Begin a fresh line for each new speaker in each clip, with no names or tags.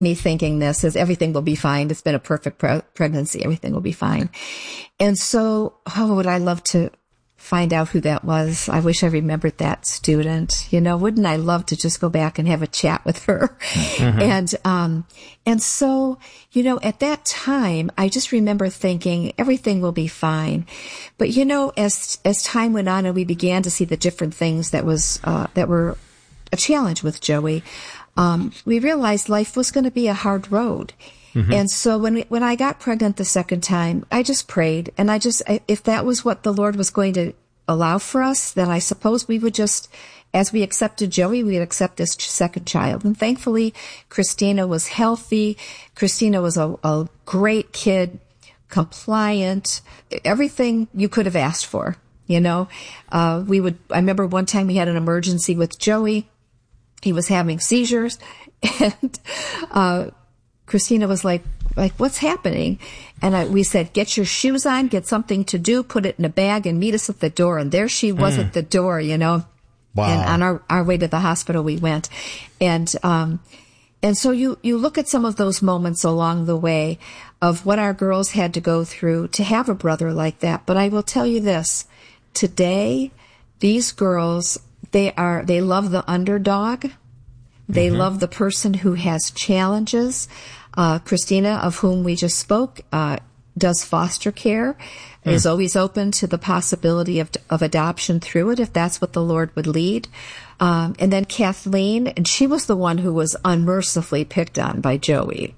me thinking this is everything will be fine. It's been a perfect pregnancy. Everything will be fine. And so, would I love to find out who that was. I wish I remembered that student. Wouldn't I love to just go back and have a chat with her? Mm-hmm. And so, at that time, I just remember thinking everything will be fine. But, as time went on and we began to see the different things that were a challenge with Joey, we realized life was going to be a hard road. Mm-hmm. And so when I got pregnant the second time, I just prayed, and if that was what the Lord was going to allow for us, then I suppose we would just, as we accepted Joey, we would accept this second child. And thankfully, Christina was healthy. Christina was a great kid, compliant, everything you could have asked for. I remember one time we had an emergency with Joey. He was having seizures, and Christina was like, what's happening? And we said, get your shoes on, get something to do, put it in a bag, and meet us at the door. And there she was at the door, Wow. And on our way to the hospital, we went. And so you look at some of those moments along the way of what our girls had to go through to have a brother like that. But I will tell you this, today, these girls, they love the underdog. They mm-hmm. love the person who has challenges. Christina, of whom we just spoke, does foster care, is always open to the possibility of adoption through it, if that's what the Lord would lead. And then Kathleen, and she was the one who was unmercifully picked on by Joey.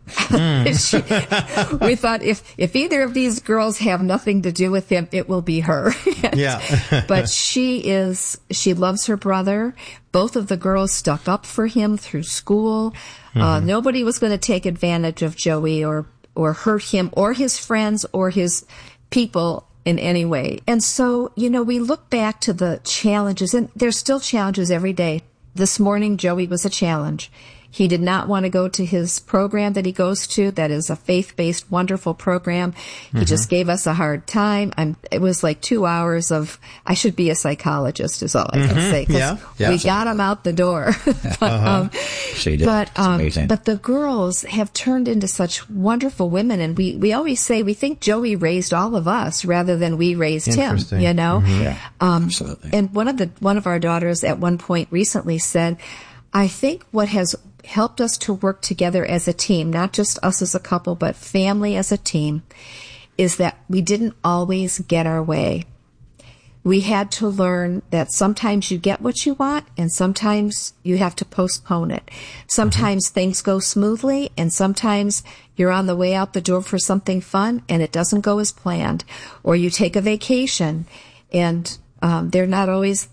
We thought if either of these girls have nothing to do with him, it will be her. But she loves her brother. Both of the girls stuck up for him through school. Mm-hmm. Nobody was going to take advantage of Joey or hurt him or his friends or his people in any way. And so, we look back to the challenges, and there's still challenges every day. This morning, Joey was a challenge. He did not want to go to his program that he goes to. That is a faith-based, wonderful program. He mm-hmm. just gave us a hard time. It was like 2 hours of, I should be a psychologist is all I can mm-hmm. say. We got him out the door.
She did.
But the girls have turned into such wonderful women. And we always say we think Joey raised all of us rather than we raised him,
Mm-hmm. Yeah, absolutely.
And one of our daughters at one point recently said, I think what has helped us to work together as a team, not just us as a couple, but family as a team, is that we didn't always get our way. We had to learn that sometimes you get what you want and sometimes you have to postpone it. Sometimes mm-hmm. things go smoothly and sometimes you're on the way out the door for something fun and it doesn't go as planned. Or you take a vacation and they're not always,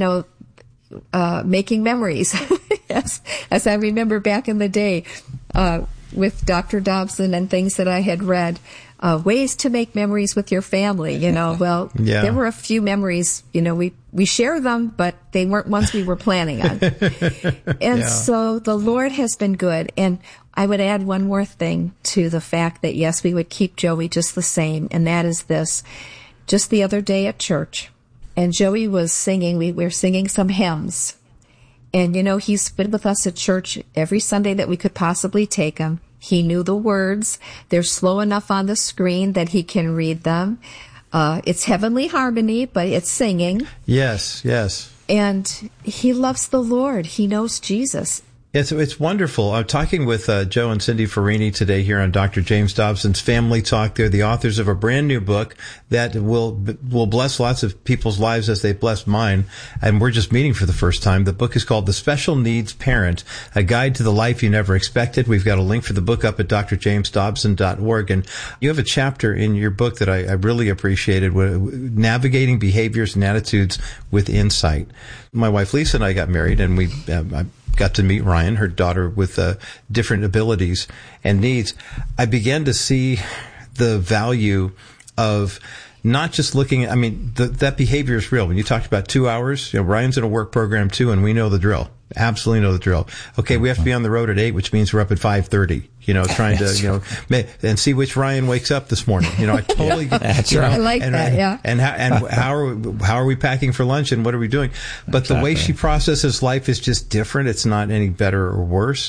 making memories. As I remember back in the day, with Dr. Dobson and things that I had read, ways to make memories with your family, Well, there were a few memories, we share them, but they weren't ones we were planning on. And so the Lord has been good. And I would add one more thing to the fact that, yes, we would keep Joey just the same. And that is this, just the other day at church, and Joey was singing, we were singing some hymns. And, he's been with us at church every Sunday that we could possibly take him. He knew the words. They're slow enough on the screen that he can read them. It's Heavenly Harmony, but it's singing.
Yes.
And he loves the Lord. He knows Jesus.
It's wonderful. I'm talking with Joe and Cindy Farini today here on Dr. James Dobson's Family Talk. They're the authors of a brand new book that will bless lots of people's lives as they blessed mine. And we're just meeting for the first time. The book is called The Special Needs Parent, A Guide to the Life You Never Expected. We've got a link for the book up at drjamesdobson.org. And you have a chapter in your book that I really appreciated, navigating behaviors and attitudes with insight. My wife Lisa and I got married, and we got to meet Ryan, her daughter, with different abilities and needs. I began to see the value of not just looking at, that behavior is real. When you talked about 2 hours, Ryan's in a work program too, and we know the drill. Absolutely know the drill. Okay, we have to be on the road at 8, which means we're up at 5:30, trying to, and see which Ryan wakes up this morning. I totally get
that's right. I like that, yeah.
And how are we packing for lunch and what are we doing? But the way she processes life is just different. It's not any better or worse.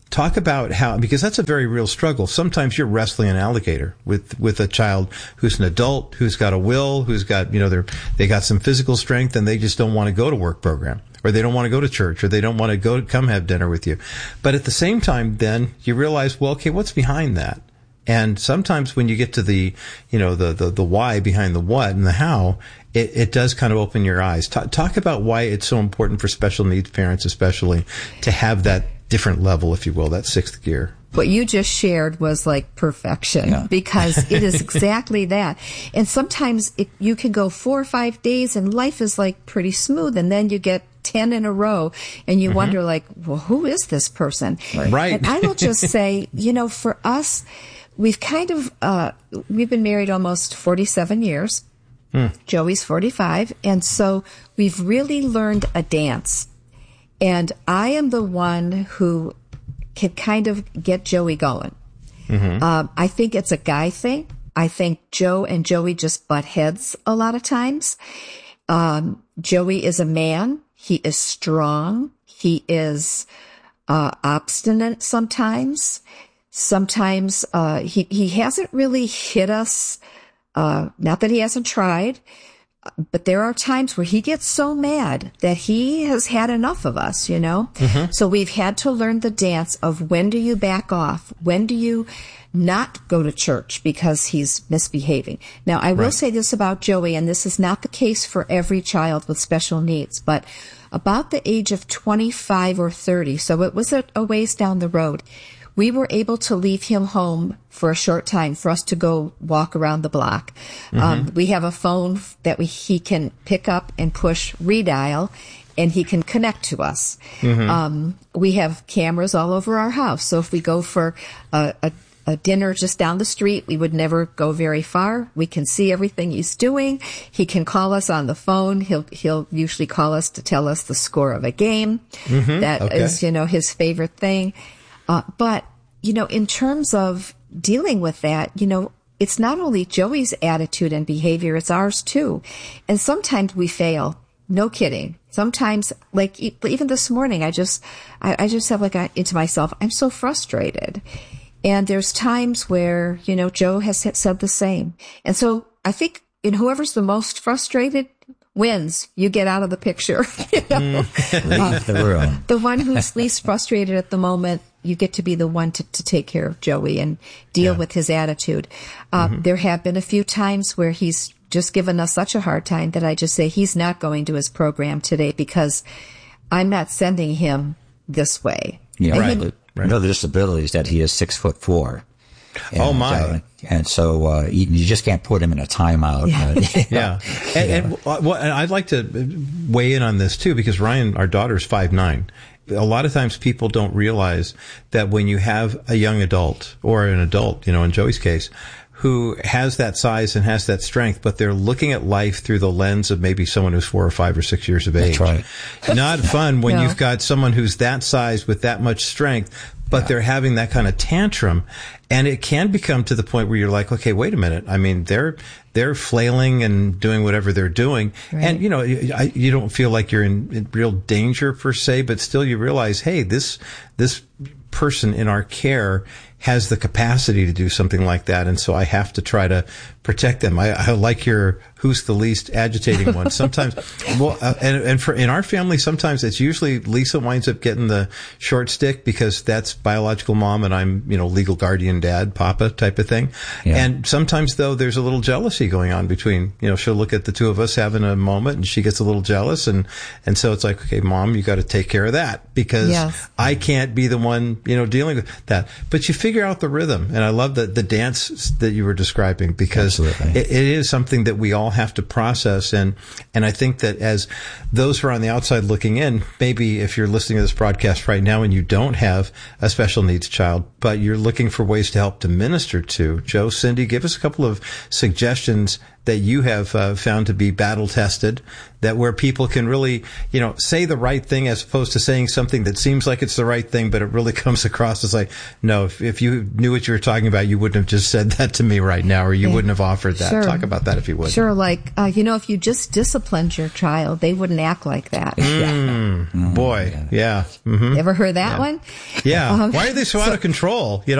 Talk about how, because that's a very real struggle. Sometimes you're wrestling an alligator with a child who's an adult, who's got a will, who's got, they got some physical strength, and they just don't want to go to work program, or they don't want to go to church, or they don't want to come have dinner with you. But at the same time, then you realize, well, okay, what's behind that? And sometimes when you get to the why behind the what and the how, it does kind of open your eyes. Talk about why it's so important for special needs parents, especially, to have that different level, if you will, that sixth gear.
What you just shared was like perfection, because it is exactly that. And sometimes you can go 4 or 5 days and life is like pretty smooth, and then you get 10 in a row and you wonder like, well, who is this person?
Right.
And I will just say, for us, we've we've been married almost 47 years. Joey's 45. And so we've really learned a dance. And I am the one who can kind of get Joey going. I think it's a guy thing. I think Joe and Joey just butt heads a lot of times. Joey is a man. He is strong. He is obstinate sometimes. Sometimes he hasn't really hit us. Not that he hasn't tried. But there are times where he gets so mad that he has had enough of us, So we've had to learn the dance of when do you back off? When do you not go to church because he's misbehaving? Now, I will say this about Joey, and this is not the case for every child with special needs, but about the age of 25 or 30, so it was a ways down the road, we were able to leave him home for a short time for us to go walk around the block. We have a phone that he can pick up and push redial, and he can connect to us. We have cameras all over our house. So if we go for a dinner just down the street, we would never go very far. We can see everything he's doing. He can call us on the phone. He'll usually call us to tell us the score of a game. That is, his favorite thing. But, in terms of dealing with that, it's not only Joey's attitude and behavior, it's ours too. And sometimes we fail. No kidding. Sometimes, like even this morning, I just have into myself, I'm so frustrated. And there's times where, Joe has said the same. And so I think whoever's the most frustrated wins. You get out of the picture.
Leave the room.
The one who's least frustrated at the moment, you get to be the one to take care of Joey and deal with his attitude. There have been a few times where he's just given us such a hard time that I just say he's not going to his program today because I'm not sending him this way.
Yeah, right. Another disability is that he is 6'4". And,
oh my!
And so you just can't put him in a timeout.
And I'd like to weigh in on this too, because Ryan, our daughter's 5'9". A lot of times people don't realize that when you have a young adult or an adult, in Joey's case, who has that size and has that strength, but they're looking at life through the lens of maybe someone who's 4 or 5 or 6 years of age.
That's right.
Not fun when you've got someone who's that size with that much strength, but they're having that kind of tantrum. And it can become to the point where you're like, okay, wait a minute. I mean, they're flailing and doing whatever they're doing. Right. And, you don't feel like you're in real danger per se, but still you realize, hey, this person in our care has the capacity to do something like that. And so I have to try to protect them. I like your who's the least agitating one. Sometimes, in our family, sometimes it's usually Lisa winds up getting the short stick because that's biological mom and I'm, legal guardian dad, papa type of thing. Yeah. And sometimes though, there's a little jealousy going on between, she'll look at the two of us having a moment and she gets a little jealous. And so it's like, okay, mom, you got to take care of that because I can't be the one, dealing with that. But you figure out the rhythm. And I love the dance that you were describing because it is something that we all have to process. And I think that as those who are on the outside looking in, maybe if you're listening to this broadcast right now and you don't have a special needs child, but you're looking for ways to help to minister to, Joe, Cindy, give us a couple of suggestions that you have found to be battle tested, that where people can really, say the right thing as opposed to saying something that seems like it's the right thing, but it really comes across as like, no, if you knew what you were talking about, you wouldn't have just said that to me right now, or you wouldn't have offered that.
Sure.
Talk about that if you would.
Sure, like, if you just disciplined your child, they wouldn't act like that.
Boy, yeah. Mm-hmm.
You ever heard that one?
Yeah. Why are they so out of control? come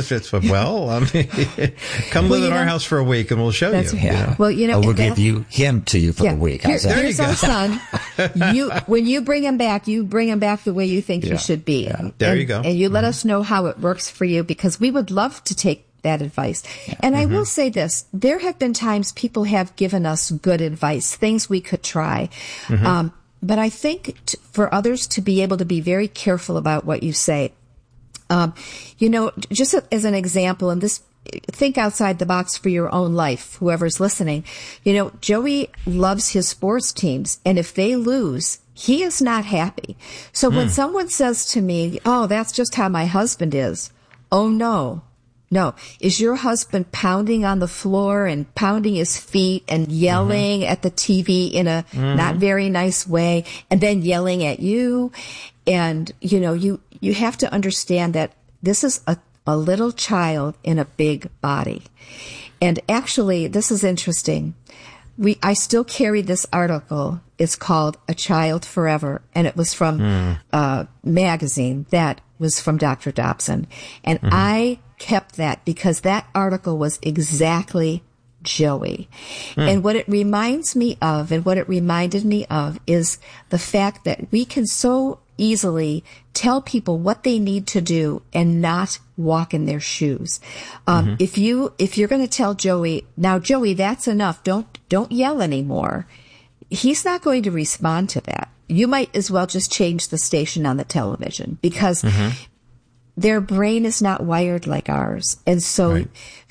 live in our house for a week and we'll show you.
Yeah.
Well,
we'll give him to you for a week.
Here's our son. When you bring him back the way you think he should be.
Yeah.
There you go.
And you let us know how it works for you, because we would love to take that advice. And I will say this, there have been times people have given us good advice, things we could try. But I think for others to be able to be very careful about what you say. Just as an example, and this, think outside the box for your own life, whoever's listening. Joey loves his sports teams, and if they lose, he is not happy. So when someone says to me, "Oh, that's just how my husband is," oh no. No. Is your husband pounding on the floor and pounding his feet and yelling at the TV in a not very nice way, and then yelling at you? And, you have to understand that this is a little child in a big body. And actually, this is interesting. I still carry this article. It's called A Child Forever, and it was from a magazine that was from Dr. Dobson. And I kept that because that article was exactly Joey. And what it reminds me of, and what it reminded me of, is the fact that we can so easily tell people what they need to do and not walk in their shoes. If you're going to tell Joey, "Now Joey, that's enough. Don't yell anymore," he's not going to respond to that. You might as well just change the station on the television, because their brain is not wired like ours. And so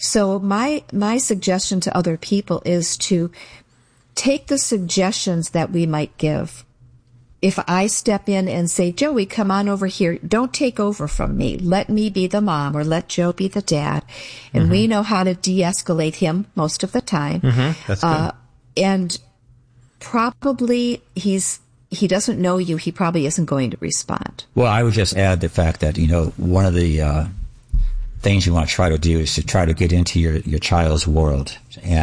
my suggestion to other people is to take the suggestions that we might give. If I step in and say, "Joey, come on over here. Don't take over from me. Let me be the mom, or let Joe be the dad." And we know how to de-escalate him most of the time.
That's good.
And probably he doesn't know you. He probably isn't going to respond.
Well, I would just add the fact that, one of the things you want to try to do is to try to get into your child's world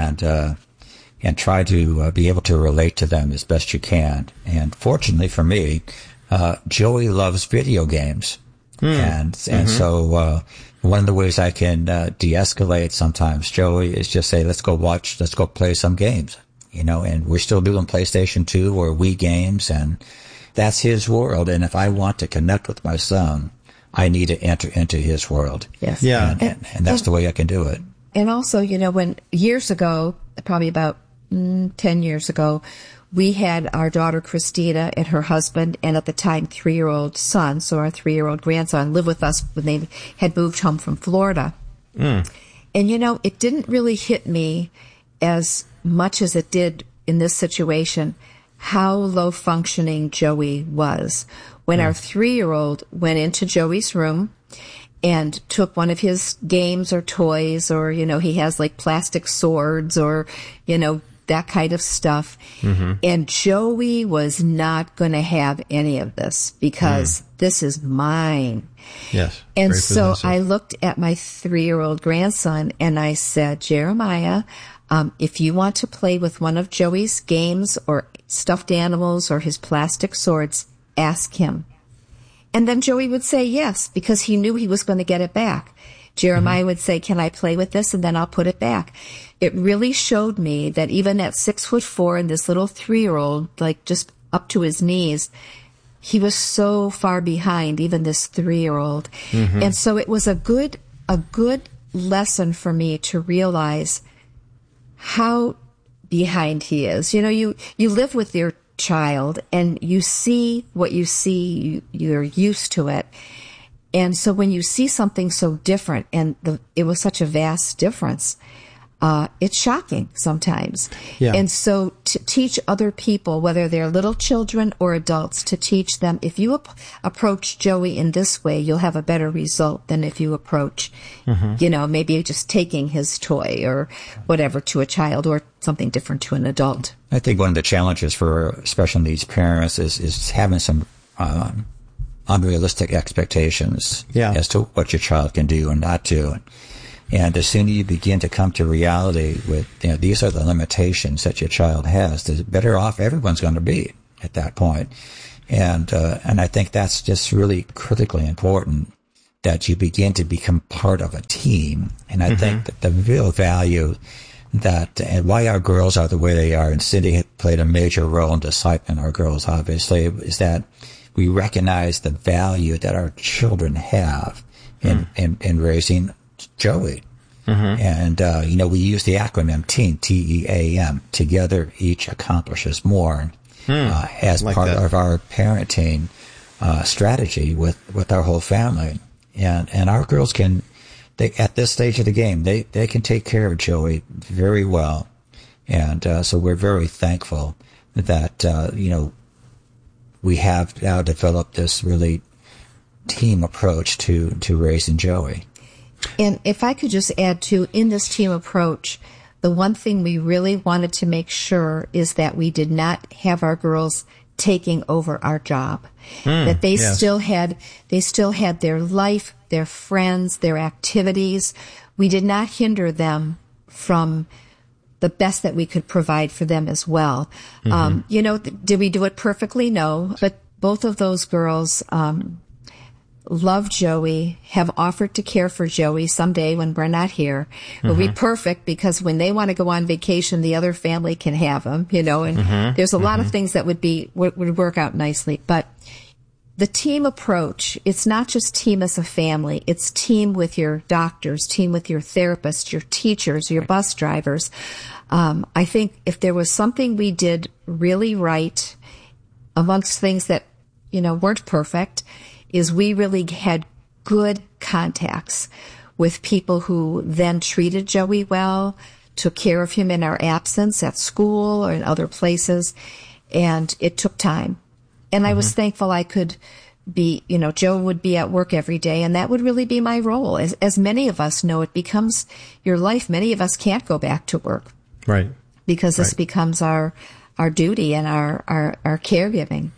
and try to be able to relate to them as best you can. And fortunately for me, Joey loves video games. And so one of the ways I can de-escalate sometimes Joey is just say, let's go play some games. And we're still doing PlayStation 2 or Wii games, and that's his world. And if I want to connect with my son, I need to enter into his world.
Yes.
Yeah.
And that's the way I can do it.
And also, when years ago, probably about 10 years ago, we had our daughter Christina and her husband, and at the time 3-year-old son, so our 3-year-old grandson, live with us when they had moved home from Florida. And it didn't really hit me as much as it did in this situation how low functioning Joey was. When our 3-year-old went into Joey's room and took one of his games or toys, or, he has like plastic swords or, that kind of stuff. And Joey was not going to have any of this, because this is mine.
Yes.
And so I looked at my 3-year-old grandson and I said, "Jeremiah, if you want to play with one of Joey's games or stuffed animals or his plastic swords, ask him." And then Joey would say yes, because he knew he was going to get it back. Jeremiah would say, "Can I play with this?" And then I'll put it back. It really showed me that even at 6'4" and this little 3-year-old, like just up to his knees, he was so far behind even this 3-year-old. And so it was a good lesson for me to realize how behind he is. You live with your child and you see what you see, you're used to it. And so when you see something so different, and it was such a vast difference, it's shocking sometimes.
Yeah.
And so to teach other people, whether they're little children or adults, to teach them, if you approach Joey in this way, you'll have a better result than if you approach, maybe just taking his toy or whatever to a child, or something different to an adult.
I think one of the challenges for special needs parents is having some unrealistic expectations as to what your child can do and not do. And as soon as you begin to come to reality with, these are the limitations that your child has, the better off everyone's going to be at that point. And I think that's just really critically important, that you begin to become part of a team. And I think that the real value and why our girls are the way they are, and Cindy played a major role in discipling our girls, obviously, is that we recognize the value that our children have in raising Joey. And, we use the acronym TEAM, T-E-A-M, together each accomplishes more, as like part of our parenting strategy with our whole family. And our girls at this stage of the game, they can take care of Joey very well. And so we're very thankful that, we have now developed this really team approach to raising Joey.
And if I could just add too, in this team approach, the one thing we really wanted to make sure is that we did not have our girls taking over our job. That they still had their life, their friends, their activities. We did not hinder them from the best that we could provide for them as well. Did we do it perfectly? No. But both of those girls love Joey, have offered to care for Joey someday when we're not here. We'll be perfect, because when they want to go on vacation, the other family can have him, and there's a lot of things that would work out nicely. But the team approach, it's not just team as a family, it's team with your doctors, team with your therapists, your teachers, your bus drivers. I think if there was something we did really right, amongst things that, weren't perfect, is we really had good contacts with people who then treated Joey well, took care of him in our absence at school or in other places, and it took time. And I was thankful I could be, Joe would be at work every day, and that would really be my role. As many of us know, it becomes your life. Many of us can't go back to work.
Right.
Because this becomes our duty and our caregiving.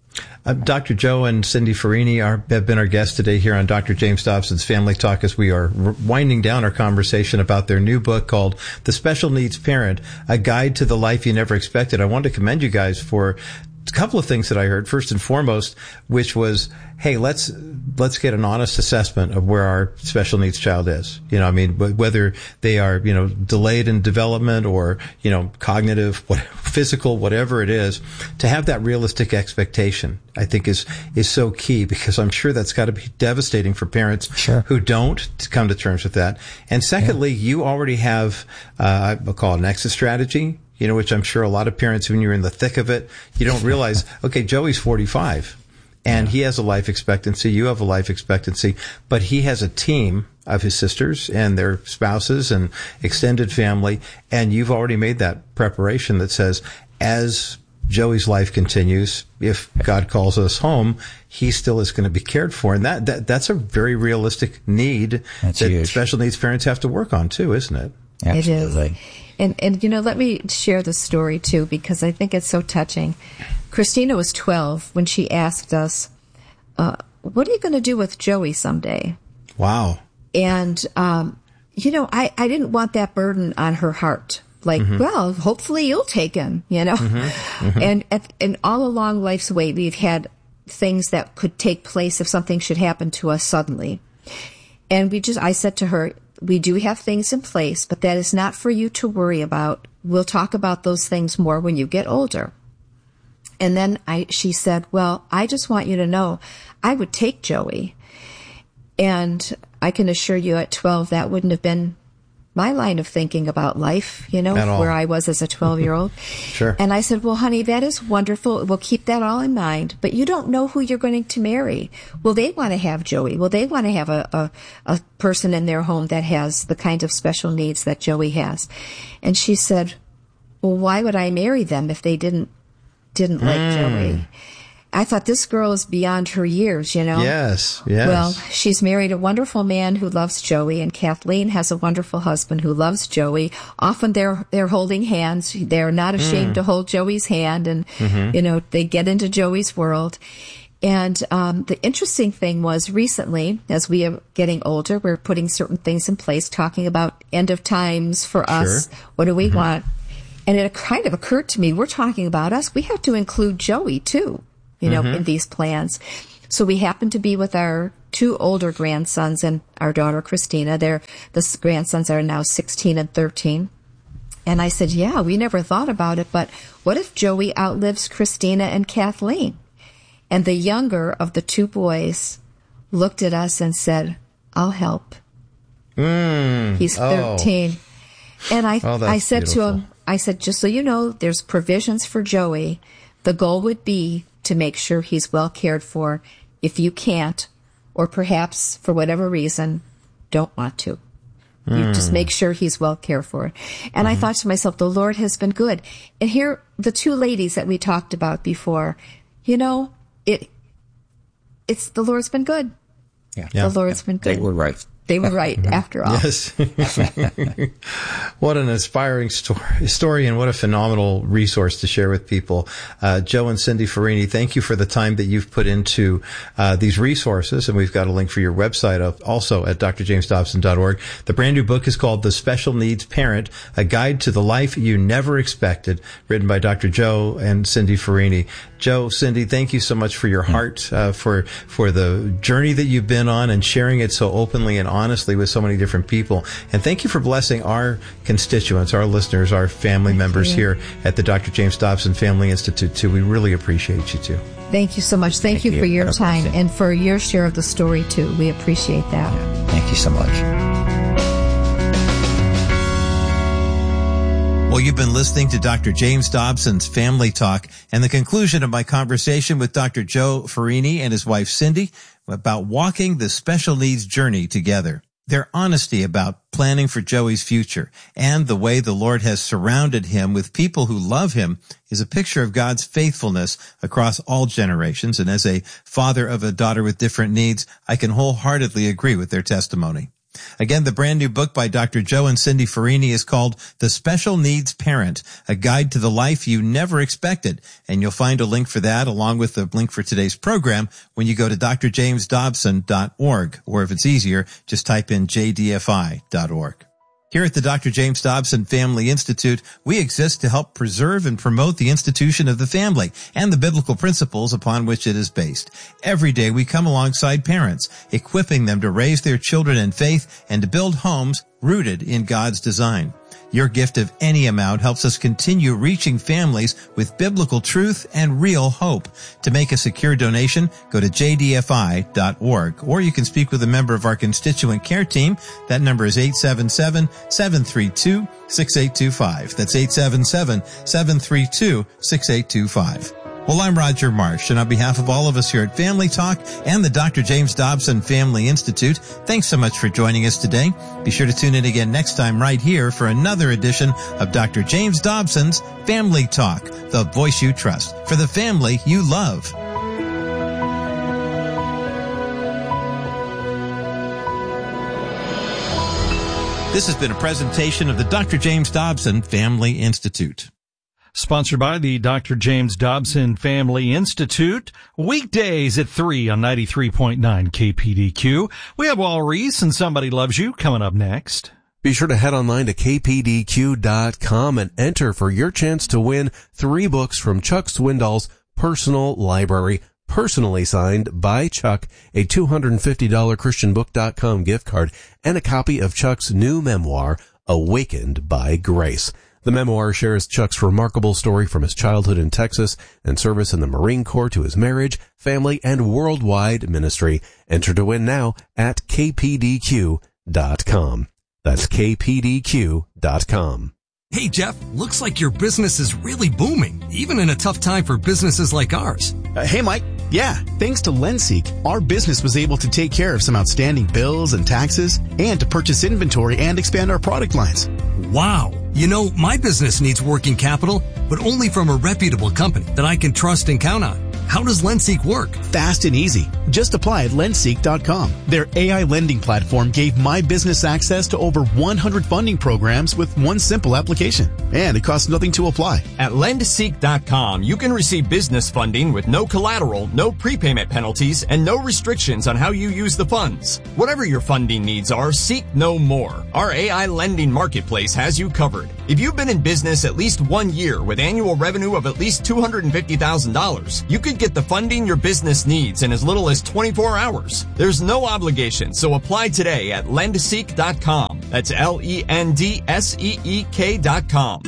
Dr. Joe and Cindy Farini have been our guests today here on Dr. James Dobson's Family Talk, as we are winding down our conversation about their new book called The Special Needs Parent, A Guide to the Life You Never Expected. I wanted to commend you guys for a couple of things that I heard. First and foremost, which was, hey, let's get an honest assessment of where our special needs child is. Whether they are, delayed in development or, cognitive, physical, whatever it is, to have that realistic expectation, I think is so key, because I'm sure that's got to be devastating for parents who don't come to terms with that. And secondly, you already have, I'll call it an exit strategy, which I'm sure a lot of parents, when you're in the thick of it, you don't realize, okay, Joey's 45. And he has a life expectancy. You have a life expectancy. But he has a team of his sisters and their spouses and extended family. And you've already made that preparation that says, as Joey's life continues, if God calls us home, he still is going to be cared for. And that's a very realistic need that huge. Special needs parents have to work on too, isn't it?
Absolutely.
It is. And let me share the story too, because I think it's so touching. Christina was 12 when she asked us, what are you going to do with Joey someday?
Wow.
And, I didn't want that burden on her heart. Like, well, hopefully you'll take him, And all along life's way, we've had things that could take place if something should happen to us suddenly. And I said to her, we do have things in place, but that is not for you to worry about. We'll talk about those things more when you get older. And then she said, well, I just want you to know I would take Joey. And I can assure you at 12, that wouldn't have been my line of thinking about life, where I was as a 12-year-old.
Sure.
And I said, well, honey, that is wonderful. We'll keep that all in mind, but you don't know who you're going to marry. Will they want to have Joey? Will they want to have a person in their home that has the kind of special needs that Joey has? And she said, well, why would I marry them if they didn't like Joey? I thought, this girl is beyond her years,
Yes.
Well, she's married a wonderful man who loves Joey, and Kathleen has a wonderful husband who loves Joey. Often they're holding hands. They're not ashamed to hold Joey's hand, and, they get into Joey's world. And the interesting thing was, recently, as we are getting older, we're putting certain things in place, talking about end of times for us. What do we want? And it kind of occurred to me, we're talking about us. We have to include Joey, too. In these plans. So we happened to be with our 2 older grandsons and our daughter, Christina. The grandsons are now 16 and 13. And I said, yeah, we never thought about it, but what if Joey outlives Christina and Kathleen? And the younger of the 2 boys looked at us and said, I'll help. He's 13. And I said to him, just so you know, there's provisions for Joey. The goal would be to make sure he's well cared for. If you can't, or perhaps for whatever reason, don't want to. You just make sure he's well cared for. And I thought to myself, the Lord has been good. And here, the 2 ladies that we talked about before, it's the Lord's been good.
Yeah.
The Lord's been good.
They were right.
They were right, after all.
Yes. What an inspiring story, and what a phenomenal resource to share with people. Joe and Cindy Farini, thank you for the time that you've put into these resources, and we've got a link for your website also at drjamesdobson.org. The brand new book is called The Special Needs Parent, A Guide to the Life You Never Expected, written by Dr. Joe and Cindy Farini. Joe, Cindy, thank you so much for your heart, for the journey that you've been on, and sharing it so openly and honestly with so many different people. And thank you for blessing our constituents, our listeners, our family members here at the Dr. James Dobson Family Institute, too. We really appreciate you, too.
Thank you so much. Thank you for your time and for your share of the story, too. We appreciate that.
Yeah. Thank you so much.
Well, you've been listening to Dr. James Dobson's Family Talk, and the conclusion of my conversation with Dr. Joe Farini and his wife Cindy about walking the special needs journey together. Their honesty about planning for Joey's future and the way the Lord has surrounded him with people who love him is a picture of God's faithfulness across all generations. And as a father of a daughter with different needs, I can wholeheartedly agree with their testimony. Again, the brand new book by Dr. Joe and Cindy Farini is called The Special Needs Parent, A Guide to the Life You Never Expected. And you'll find a link for that along with the link for today's program when you go to drjamesdobson.org. Or if it's easier, just type in jdfi.org. Here at the Dr. James Dobson Family Institute, we exist to help preserve and promote the institution of the family and the biblical principles upon which it is based. Every day we come alongside parents, equipping them to raise their children in faith and to build homes rooted in God's design. Your gift of any amount helps us continue reaching families with biblical truth and real hope. To make a secure donation, go to jdfi.org, or you can speak with a member of our constituent care team. That number is 877-732-6825. That's 877-732-6825. Well, I'm Roger Marsh, and on behalf of all of us here at Family Talk and the Dr. James Dobson Family Institute, thanks so much for joining us today. Be sure to tune in again next time right here for another edition of Dr. James Dobson's Family Talk, the voice you trust for the family you love. This has been a presentation of the Dr. James Dobson Family Institute.
Sponsored by the Dr. James Dobson Family Institute, weekdays at 3 on 93.9 KPDQ. We have Wal Reese and Somebody Loves You coming up next.
Be sure to head online to kpdq.com and enter for your chance to win 3 books from Chuck Swindoll's personal library, personally signed by Chuck, a $250 ChristianBook.com gift card, and a copy of Chuck's new memoir, Awakened by Grace. The memoir shares Chuck's remarkable story from his childhood in Texas and service in the Marine Corps to his marriage, family, and worldwide ministry. Enter to win now at kpdq.com. That's kpdq.com.
Hey, Jeff, looks like your business is really booming, even in a tough time for businesses like ours.
Hey, Mike. Yeah, thanks to LendSeek, our business was able to take care of some outstanding bills and taxes and to purchase inventory and expand our product lines.
Wow. You know, my business needs working capital, but only from a reputable company that I can trust and count on. How does LendSeek work?
Fast and easy. Just apply at lendseek.com. Their AI lending platform gave my business access to over 100 funding programs with one simple application. And it costs nothing to apply.
At lendseek.com, you can receive business funding with no collateral, no prepayment penalties, and no restrictions on how you use the funds. Whatever your funding needs are, seek no more. Our AI lending marketplace has you covered. If you've been in business at least 1 year with annual revenue of at least $250,000, you could get the funding your business needs in as little as 24 hours. There's no obligation, so apply today at lendseek.com. That's LENDSEEK.com.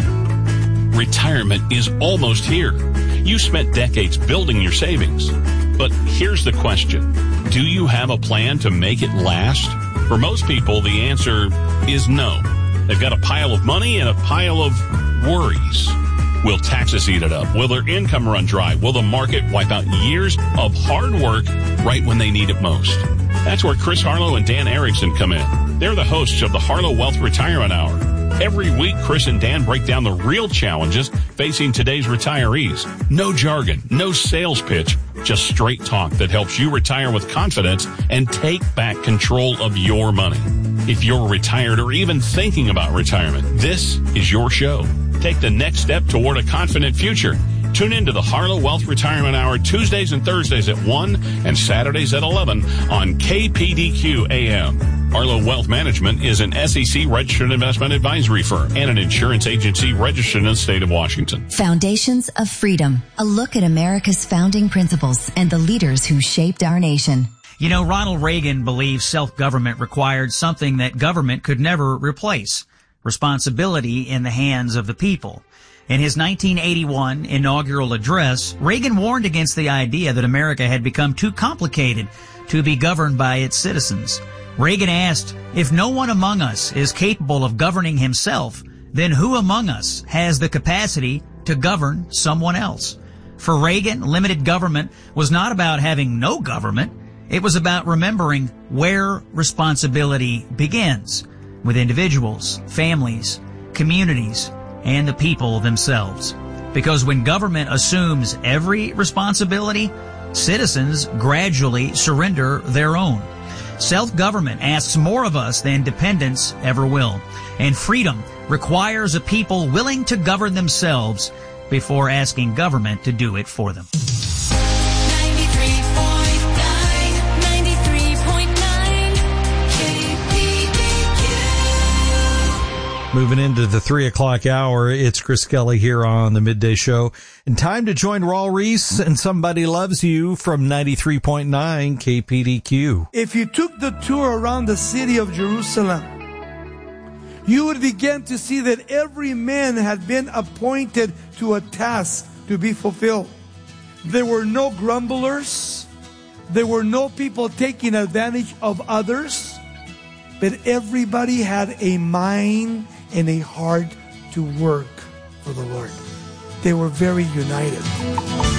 Retirement is almost here. You spent decades building your savings. But here's the question. Do you have a plan to make it last? For most people, the answer is no. They've got a pile of money and a pile of worries. Will taxes eat it up? Will their income run dry? Will the market wipe out years of hard work right when they need it most? That's where Chris Harlow and Dan Erickson come in. They're the hosts of the Harlow Wealth Retirement Hour. Every week, Chris and Dan break down the real challenges facing today's retirees. No jargon, no sales pitch, just straight talk that helps you retire with confidence and take back control of your money. If you're retired or even thinking about retirement, this is your show. Take the next step toward a confident future. Tune in to the Harlow Wealth Retirement Hour Tuesdays and Thursdays at 1 and Saturdays at 11 on KPDQ AM. Harlow Wealth Management is an SEC registered investment advisory firm and an insurance agency registered in the state of Washington.
Foundations of Freedom, a look at America's founding principles and the leaders who shaped our nation.
You know, Ronald Reagan believed self-government required something that government could never replace: responsibility in the hands of the people. In his 1981 inaugural address, Reagan warned against the idea that America had become too complicated to be governed by its citizens. Reagan asked, if no one among us is capable of governing himself, then who among us has the capacity to govern someone else? For Reagan, limited government was not about having no government. It was about remembering where responsibility begins, with individuals, families, communities, and the people themselves. Because when government assumes every responsibility, citizens gradually surrender their own. Self-government asks more of us than dependence ever will. And freedom requires a people willing to govern themselves before asking government to do it for them.
93.9 Moving into the 3 o'clock hour, it's Chris Kelly here on the Midday Show. And time to join Raul Reese and Somebody Loves You from 93.9 KPDQ.
If you took the tour around the city of Jerusalem, you would begin to see that every man had been appointed to a task to be fulfilled. There were no grumblers. There were no people taking advantage of others. But everybody had a mind and a heart to work for the Lord. They were very united.